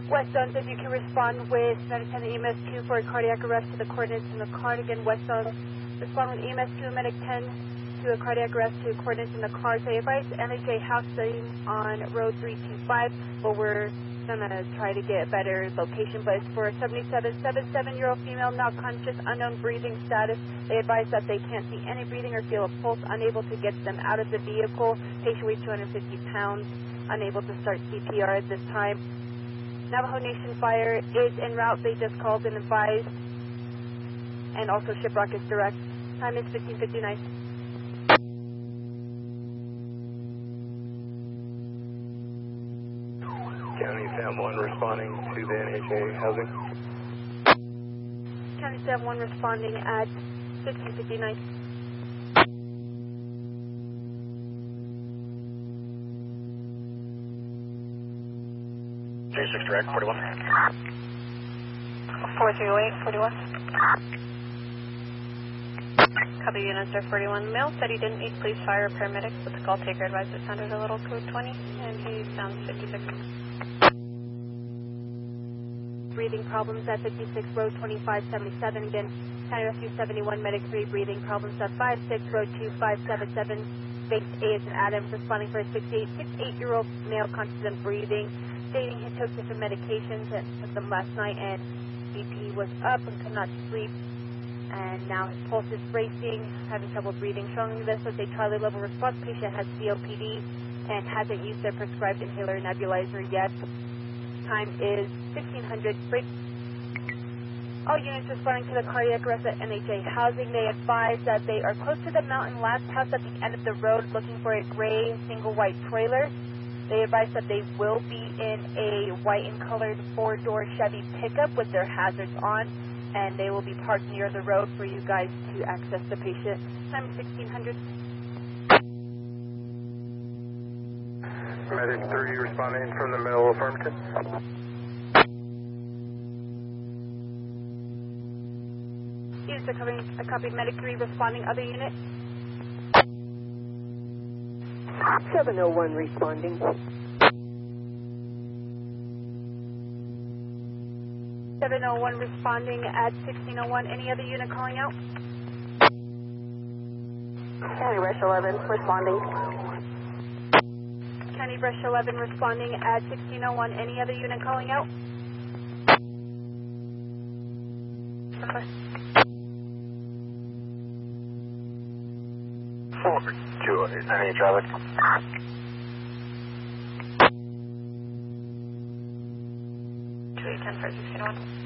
West Zones, if you can respond with 910 EMS 2 for a cardiac arrest to the coordinates in the car. Again, West Zones, respond with EMS 2 and Medic 10 to a cardiac arrest to coordinates in the car. Say advice, NHA housing on road 325, but we're going to try to get a better location, but it's for a 77-year-old female, not conscious, unknown breathing status. They advise that they can't see any breathing or feel a pulse, unable to get them out of the vehicle. Patient weighs 250 pounds, unable to start CPR at this time. Navajo Nation Fire is en route. They just called and advised, and also Shiprock is direct. Time is 15:59. County Staff 1 responding to the NHA housing. County Staff 1 responding at 15:59. 36 direct, 41. 408, 41. Copy units are 41. Male said he didn't need police, fire, or paramedics, but the call taker advised it sounded a little code 20, and he sounds 56. Breathing problems at 56, road 2577. Again, County Rescue 71, Medic 3, breathing problems at 56, road 2577. Base A is an Adam, responding for a 68-year-old male, constant breathing, stating he took different medications and took them last night, and BP was up and could not sleep, and now his pulse is racing, having trouble breathing, showing this as a Charlie level response. Patient has COPD and hasn't used their prescribed inhaler nebulizer yet. Time is 1600. Break. All units responding to the cardiac arrest at NHA housing. They advise that they are close to the mountain last house at the end of the road looking for a gray single white trailer. They advise that they will be in a white and colored 4-door Chevy pickup with their hazards on, and they will be parked near the road for you guys to access the patient. Time is 1600. Medic 3 responding from the middle, affirmative. Units are covering a copy. Medic 3 responding. Other unit. 701 responding. 701 responding at 1601. Any other unit calling out? County Rush 11 responding. County Brush 11 responding at 1601. Any other unit calling out? Okay. 428, any traffic? Okay, 10 for 1601.